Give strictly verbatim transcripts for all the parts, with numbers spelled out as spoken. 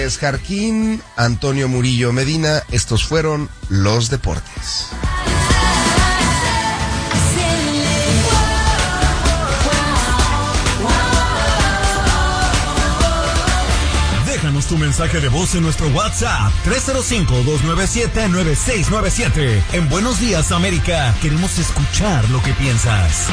Es Jarquín, Antonio Murillo Medina, estos fueron los deportes. Déjanos tu mensaje de voz en nuestro WhatsApp tres cero cinco, dos nueve siete, nueve seis nueve siete. En Buenos Días, América, queremos escuchar lo que piensas.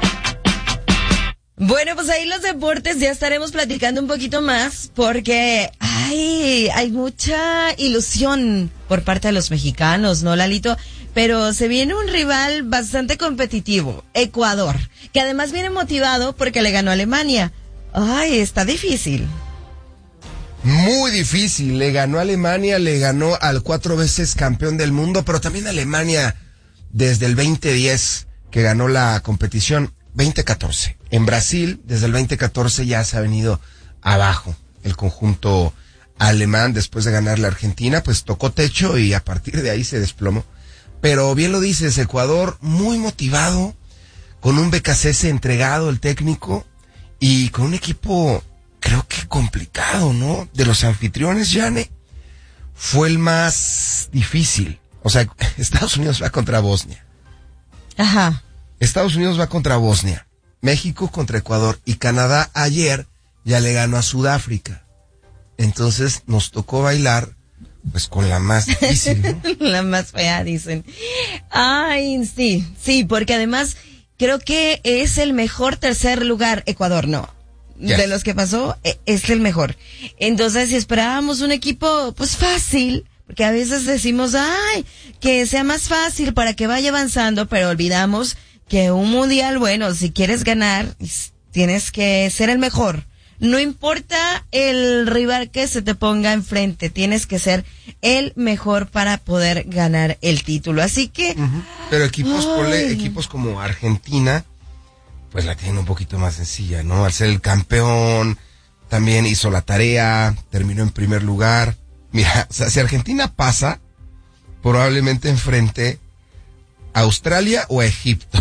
Bueno, pues ahí los deportes ya estaremos platicando un poquito más porque ay, hay mucha ilusión por parte de los mexicanos, ¿no, Lalito? Pero se viene un rival bastante competitivo, Ecuador, que además viene motivado porque le ganó a Alemania. Ay, está difícil. Muy difícil, le ganó a Alemania, le ganó al cuatro veces campeón del mundo, pero también Alemania desde el veinte diez que ganó la competición. veinte catorce. En Brasil, desde el veinte catorce ya se ha venido abajo el conjunto alemán. Después de ganar la Argentina, pues tocó techo y a partir de ahí se desplomó. Pero bien lo dices, Ecuador muy motivado, con un B K C S entregado el técnico y con un equipo creo que complicado, ¿no? De los anfitriones, Yane, fue el más difícil. O sea, Estados Unidos va contra Bosnia. Ajá. Estados Unidos va contra Bosnia, México contra Ecuador y Canadá ayer ya le ganó a Sudáfrica. Entonces nos tocó bailar pues con la más difícil, ¿no? La más fea, dicen. Ay, sí, sí, porque además creo que es el mejor tercer lugar, Ecuador, ¿no? Yes. De los que pasó, es el mejor. Entonces, si esperábamos un equipo pues fácil, porque a veces decimos, ay, que sea más fácil para que vaya avanzando, pero olvidamos que un mundial, bueno, si quieres ganar, tienes que ser el mejor. No importa el rival que se te ponga enfrente, tienes que ser el mejor para poder ganar el título. Así que... Uh-huh. Pero equipos, pole, equipos como Argentina, pues la tienen un poquito más sencilla, ¿no? Al ser el campeón, también hizo la tarea, terminó en primer lugar. Mira, o sea, si Argentina pasa, probablemente enfrente a Australia o a Egipto.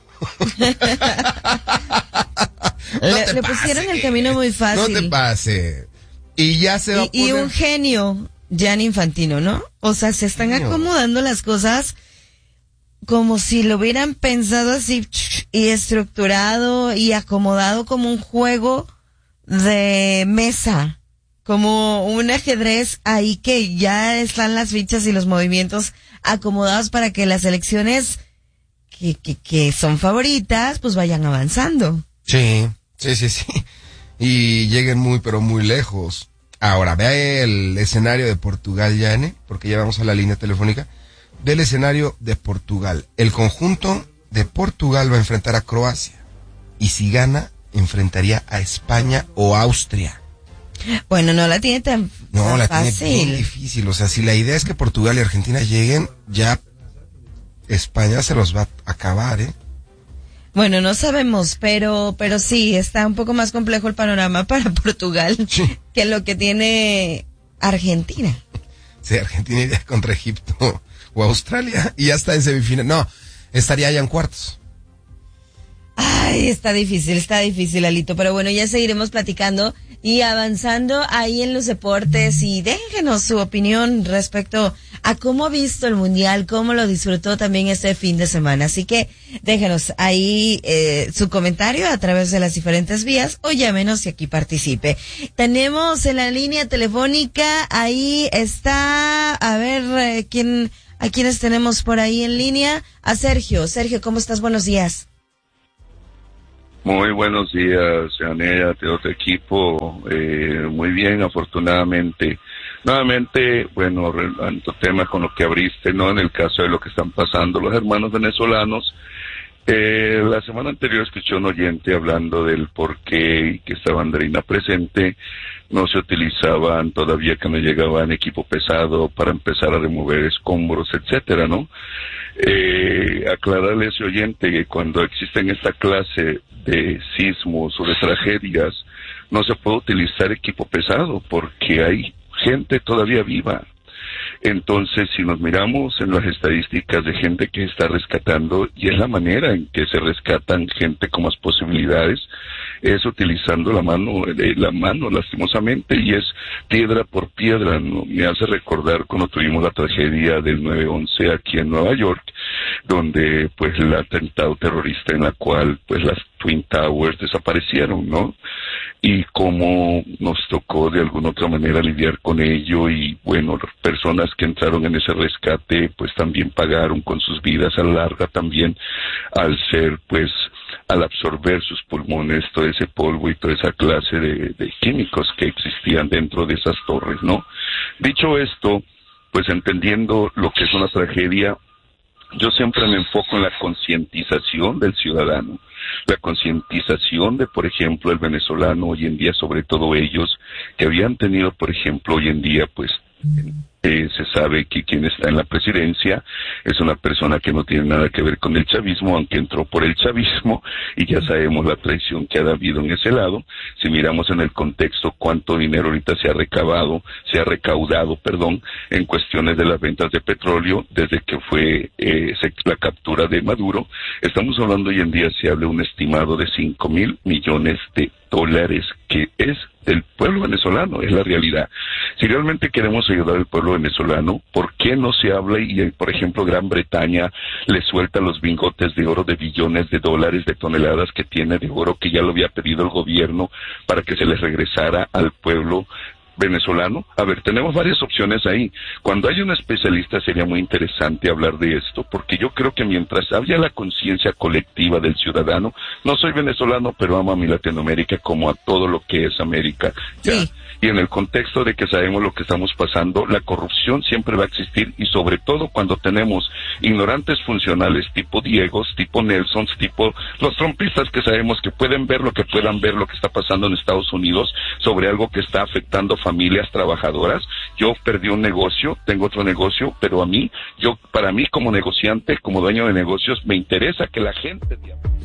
No le, le pusieron el camino muy fácil. No te pase. Y ya se va y, a poner... y un genio, Gianni Infantino, ¿no? O sea, se están genio. acomodando las cosas como si lo hubieran pensado así y estructurado y acomodado como un juego de mesa, como un ajedrez ahí que ya están las fichas y los movimientos acomodados para que las elecciones que, que, que son favoritas pues vayan avanzando. Sí, sí, sí, sí. Y lleguen muy, pero muy lejos. Ahora, vea el escenario de Portugal, Yane, porque ya vamos a la línea telefónica. Ve el escenario de Portugal. El conjunto de Portugal va a enfrentar a Croacia. Y si gana, enfrentaría a España o Austria. Bueno, no la tiene tan, no, tan la fácil. tiene bien difícil. O sea, si la idea es que Portugal y Argentina lleguen, ya España se los va a acabar, ¿eh? Bueno, no sabemos, pero pero sí, está un poco más complejo el panorama para Portugal sí. que lo que tiene Argentina. Sí, Argentina iría contra Egipto o Australia y ya está en semifinal. No, estaría ya en cuartos. Ay, está difícil, está difícil, Alito, pero bueno, ya seguiremos platicando y avanzando ahí en los deportes y déjenos su opinión respecto a cómo ha visto el Mundial, cómo lo disfrutó también este fin de semana. Así que déjenos ahí eh, su comentario a través de las diferentes vías o llámenos y aquí participe. Tenemos en la línea telefónica, ahí está, a ver, eh, ¿quién, a quiénes tenemos por ahí en línea? A Sergio. Sergio, ¿cómo estás? Buenos días. Muy buenos días, Yanea, de otro equipo, eh, muy bien, afortunadamente. Nuevamente, bueno, en tu tema con lo que abriste, ¿no? En el caso de lo que están pasando los hermanos venezolanos, eh, la semana anterior escuché a un oyente hablando del por qué y que esta banderina presente no se utilizaban todavía que no llegaban equipo pesado para empezar a remover escombros, etcétera, ¿no? Eh, aclararle a ese oyente que cuando existen esta clase de sismos o de tragedias, no se puede utilizar equipo pesado porque hay gente todavía viva. Entonces, si nos miramos en las estadísticas de gente que está rescatando, y es la manera en que se rescatan gente con más posibilidades, es utilizando la mano, eh, la mano lastimosamente, y es piedra por piedra, ¿no? Me hace recordar cuando tuvimos la tragedia del nueve once aquí en Nueva York, donde pues el atentado terrorista en la cual pues las Twin Towers desaparecieron, ¿no? Y cómo nos tocó de alguna otra manera lidiar con ello, y bueno, las personas que entraron en ese rescate pues también pagaron con sus vidas a la larga también, al ser pues, al absorber sus pulmones todo ese polvo y toda esa clase de, de químicos que existían dentro de esas torres, ¿no? Dicho esto, pues entendiendo lo que es una tragedia, yo siempre me enfoco en la concientización del ciudadano, la concientización de, por ejemplo, el venezolano hoy en día, sobre todo ellos que habían tenido, por ejemplo, hoy en día, pues, eh, se sabe que quien está en la presidencia es una persona que no tiene nada que ver con el chavismo, aunque entró por el chavismo, y ya sabemos la traición que ha habido en ese lado. Si miramos en el contexto cuánto dinero ahorita se ha recabado, se ha recaudado, perdón, en cuestiones de las ventas de petróleo desde que fue eh, la captura de Maduro, estamos hablando hoy en día, se habla un estimado de cinco mil millones de dólares, que es del pueblo venezolano, es la realidad. Si realmente queremos ayudar al pueblo venezolano, ¿por qué no se habla y, por ejemplo, Gran Bretaña le suelta los bingotes de oro de billones de dólares, de toneladas que tiene de oro, que ya lo había pedido el gobierno para que se les regresara al pueblo venezolano? A ver, tenemos varias opciones ahí. Cuando haya un especialista sería muy interesante hablar de esto, porque yo creo que mientras haya la conciencia colectiva del ciudadano, no soy venezolano, pero amo a mi Latinoamérica como a todo lo que es América, ¿ya? Sí. Y en el contexto de que sabemos lo que estamos pasando, la corrupción siempre va a existir, y sobre todo cuando tenemos ignorantes funcionales tipo Diegos, tipo Nelsons, tipo los trompistas, que sabemos que pueden ver lo que puedan ver lo que está pasando en Estados Unidos sobre algo que está afectando familias trabajadoras. Yo perdí un negocio, tengo otro negocio, pero a mí, yo, para mí como negociante, como dueño de negocios, me interesa que la gente...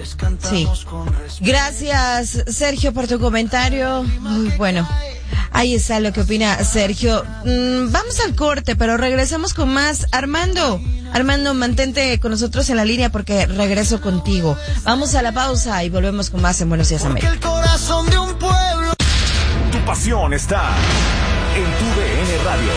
Sí. Gracias, Sergio, por tu comentario. Muy bueno. Ahí está lo que opina Sergio. Mm, vamos al corte, pero regresamos con más. Armando, Armando, mantente con nosotros en la línea porque regreso contigo. Vamos a la pausa y volvemos con más en Buenos Días América. El corazón de un pueblo. Tu pasión está en tu D N Radio.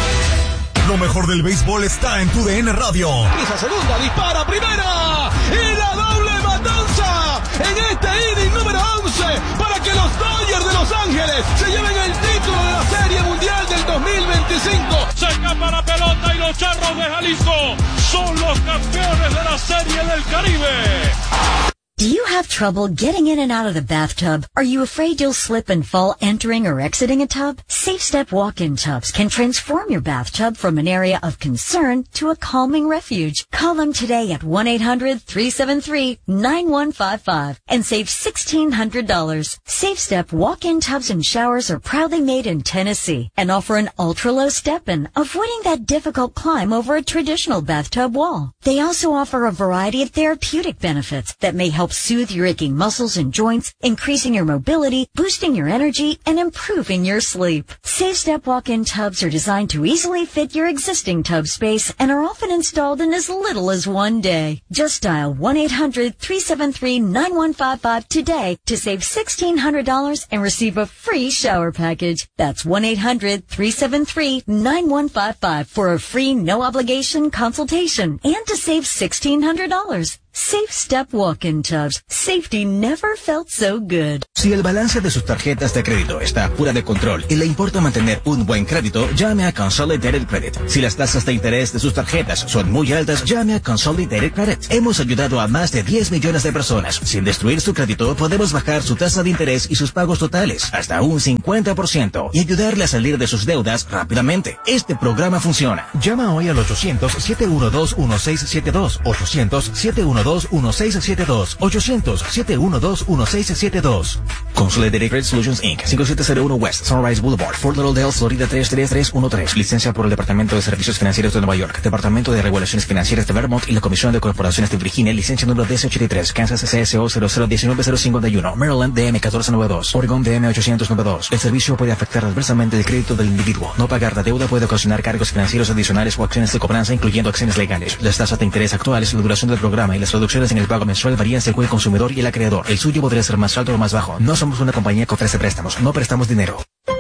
Lo mejor del béisbol está en tu D N Radio. Esa segunda, dispara primera y la doble matanza en este inning número once para que los Dodgers de Los Ángeles se lleven el título de la Serie Mundial del dos mil veinticinco. Se escapa la pelota y los Charros de Jalisco son los campeones de la Serie del Caribe. Do you have trouble getting in and out of the bathtub? Are you afraid you'll slip and fall entering or exiting a tub? SafeStep walk-in tubs can transform your bathtub from an area of concern to a calming refuge. Call them today at one eight hundred three seven three nine one five five and save sixteen hundred dollars. SafeStep walk-in tubs and showers are proudly made in Tennessee and offer an ultra-low step-in, avoiding that difficult climb over a traditional bathtub wall. They also offer a variety of therapeutic benefits that may help soothe your aching muscles and joints, increasing your mobility, boosting your energy, and improving your sleep. SafeStep walk-in tubs are designed to easily fit your existing tub space and are often installed in as little as one day. Just dial one eight hundred three seven three nine one five five today to save sixteen hundred dollars and receive a free shower package. That's one eight hundred three seven three nine one five five for a free no-obligation consultation and to save sixteen hundred dollars. SafeStep walk-in tubs. Safety never felt so good. Si el balance de sus tarjetas de crédito está fuera de control y le importa mantener un buen crédito, llame a Consolidated Credit. Si las tasas de interés de sus tarjetas son muy altas, llame a Consolidated Credit. Hemos ayudado a más de diez millones de personas. Sin destruir su crédito, podemos bajar su tasa de interés y sus pagos totales hasta un cincuenta por ciento y ayudarle a salir de sus deudas rápidamente. Este programa funciona. Llama hoy al ochocientos siete uno dos uno seis siete dos, ochocientos siete uno dos uno seis siete dos, ochocientos siete uno dos uno seis siete dos. Consolidated Credit Solutions Incorporated, cinco siete cero uno West Sunrise Boulevard, Fort Lauderdale, Florida tres tres tres uno tres. Licencia por el Departamento de Servicios Financieros de Nueva York, Departamento de Regulaciones Financieras de Vermont y la Comisión de Corporaciones de Virginia. Licencia número D S ochenta y tres, Kansas C S O cero cero uno nueve cero cinco uno, Maryland D M catorce noventa y dos, Oregon D M ochocientos noventa y dos. El servicio puede afectar adversamente el crédito del individuo. No pagar la deuda puede ocasionar cargos financieros adicionales o acciones de cobranza, incluyendo acciones legales. Las tasas de interés actuales, la duración del programa y las Las reducciones en el pago mensual varían según el consumidor y el acreedor. El suyo podría ser más alto o más bajo. No somos una compañía que ofrece préstamos. No prestamos dinero.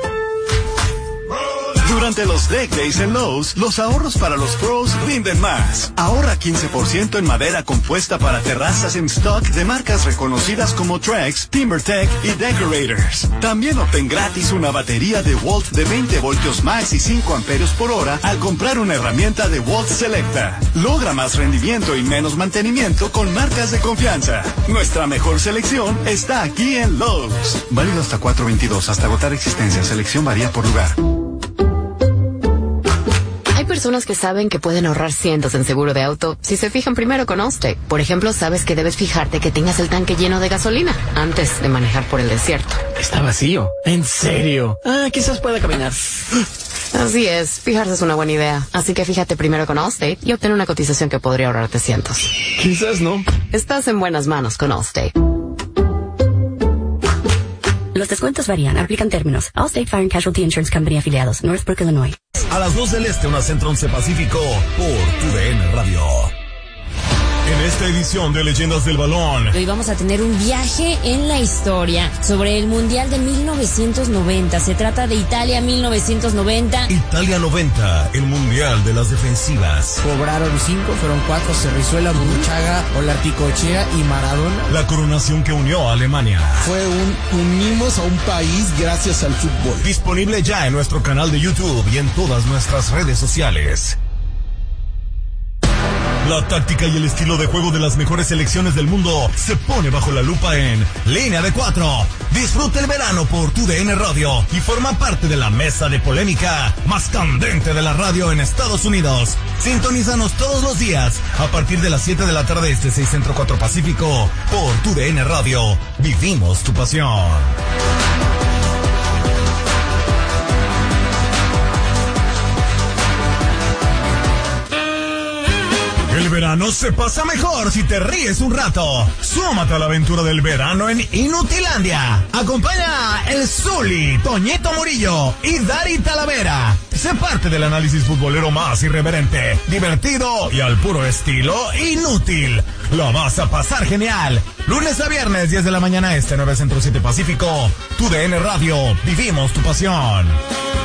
Durante los Deck Days en Lowe's, los ahorros para los pros rinden más. Ahorra quince por ciento en madera compuesta para terrazas en stock de marcas reconocidas como Trex, TimberTech y Decorators. También obtén gratis una batería de Walt de veinte voltios max y cinco amperios por hora al comprar una herramienta de Walt Selecta. Logra más rendimiento y menos mantenimiento con marcas de confianza. Nuestra mejor selección está aquí en Lowe's. Válido hasta cuatro veintidós, hasta agotar existencia. Selección varía por lugar. Hay personas que saben que pueden ahorrar cientos en seguro de auto si se fijan primero con Allstate. Por ejemplo, sabes que debes fijarte que tengas el tanque lleno de gasolina antes de manejar por el desierto. Está vacío. ¿En serio? Ah, quizás pueda caminar. Así es, fijarse es una buena idea. Así que fíjate primero con Allstate y obtén una cotización que podría ahorrarte cientos. Quizás no. Estás en buenas manos con Allstate. Los descuentos varían, aplican términos. Allstate Fire and Casualty Insurance Company afiliados, Northbrook, Illinois. A las dos del Este, una Centro once Pacífico, por Tu D N Radio. En esta edición de Leyendas del Balón, hoy vamos a tener un viaje en la historia sobre el Mundial de mil novecientos noventa. Se trata de Italia mil novecientos noventa. Italia noventa, el Mundial de las Defensivas. Cobraron cinco, fueron cuatro: Cerrizuela, Burruchaga, Olarticochea y Maradona. La coronación que unió a Alemania. Fue un unimos a un país gracias al fútbol. Disponible ya en nuestro canal de YouTube y en todas nuestras redes sociales. La táctica y el estilo de juego de las mejores selecciones del mundo se pone bajo la lupa en Línea de Cuatro. Disfruta el verano por Tu D N Radio y forma parte de la mesa de polémica más candente de la radio en Estados Unidos. Sintonízanos todos los días a partir de las siete de la tarde este, seis Centro, cuatro Pacífico por Tu D N Radio. Vivimos tu pasión. El verano se pasa mejor si te ríes un rato. Súmate a la aventura del verano en Inutilandia. Acompaña el Zuli, Toñito Murillo y Dari Talavera. Sé parte del análisis futbolero más irreverente, divertido y al puro estilo inútil. Lo vas a pasar genial. Lunes a viernes, diez de la mañana este, nueve Centro, siete Pacífico. Tu D N Radio, vivimos tu pasión.